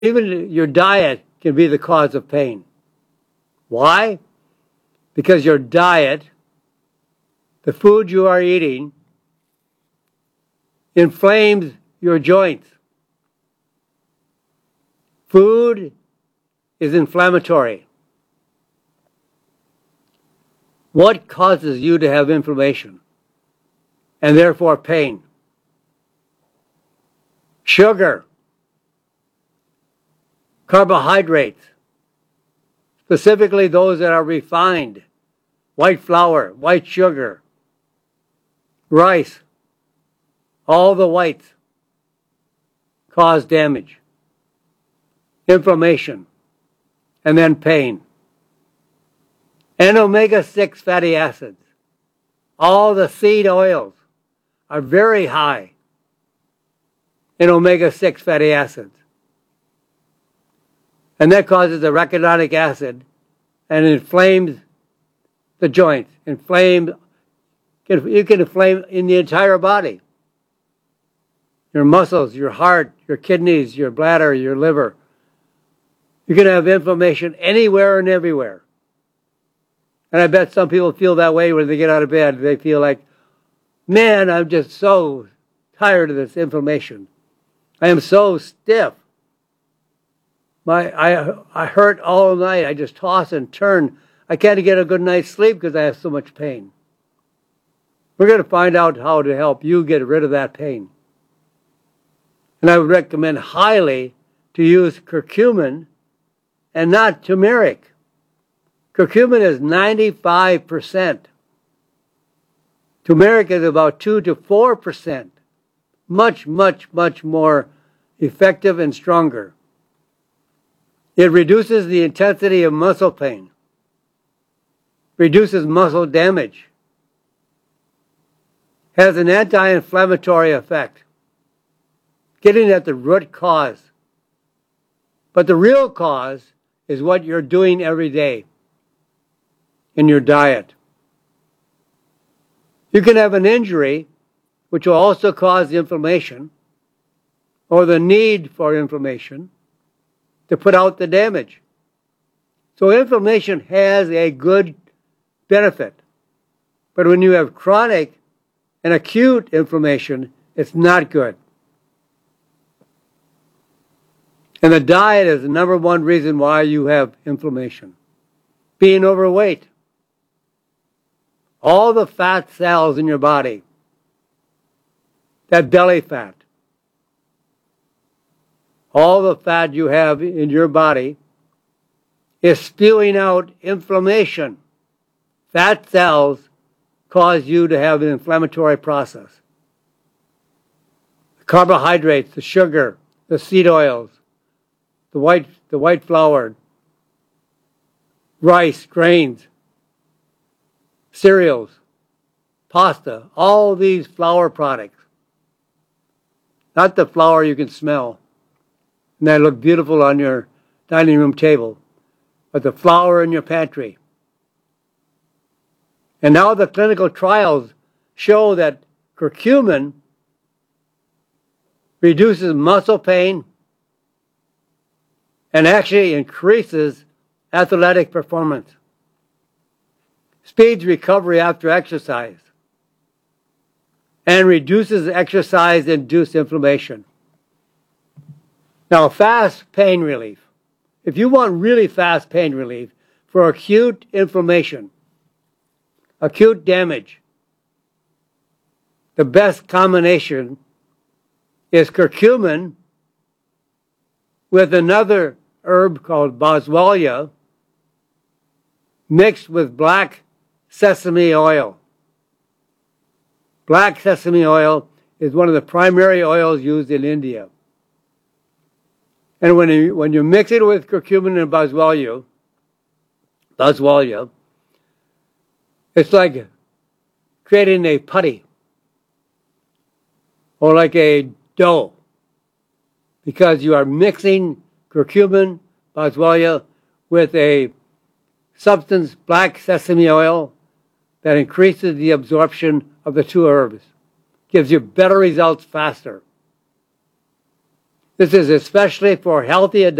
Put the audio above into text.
Even your diet can be the cause of pain. Why? Because your diet, the food you are eating, inflames your joints. Food is inflammatory. What causes you to have inflammation and therefore pain? Sugar, carbohydrates, specifically those that are refined, white flour, white sugar, rice, all the whites cause damage, inflammation, and then pain. And omega-6 fatty acids, all the seed oils are very high in omega-6 fatty acids. And that causes arachidonic acid and inflames the joints. You can inflame in the entire body. Your muscles, your heart, your kidneys, your bladder, your liver. You can have inflammation anywhere and everywhere. And I bet some people feel that way when they get out of bed. They feel like, man, I'm just so tired of this inflammation. I am so stiff. I hurt all night. I just toss and turn. I can't get a good night's sleep because I have so much pain. We're going to find out how to help you get rid of that pain. And I would recommend highly to use curcumin and not turmeric. Curcumin is 95%. Turmeric is about 2 to 4%. Much, much, much more effective and stronger. It reduces the intensity of muscle pain, reduces muscle damage, has an anti-inflammatory effect, getting at the root cause. But the real cause is what you're doing every day in your diet. You can have an injury, which will also cause inflammation, or the need for inflammation, to put out the damage. So inflammation has a good benefit. But when you have chronic and acute inflammation, it's not good. And the diet is the number one reason why you have inflammation. Being overweight. All the fat cells in your body, that belly fat, all the fat you have in your body is spewing out inflammation. Fat cells cause you to have an inflammatory process. The carbohydrates, the sugar, the seed oils, the white flour, rice, grains, cereals, pasta, all these flour products. Not the flour you can smell and that look beautiful on your dining room table, but the flour in your pantry. And now the clinical trials show that curcumin reduces muscle pain and actually increases athletic performance, speeds recovery after exercise, and reduces exercise-induced inflammation. Now, fast pain relief. If you want really fast pain relief for acute inflammation, acute damage, the best combination is curcumin with another herb called boswellia mixed with black sesame oil. Black sesame oil is one of the primary oils used in India. And when you mix it with curcumin and boswellia, it's like creating a putty or like a dough, because you are mixing curcumin, boswellia with a substance, black sesame oil, that increases the absorption of the two herbs, gives you better results faster. This is especially for healthy adults.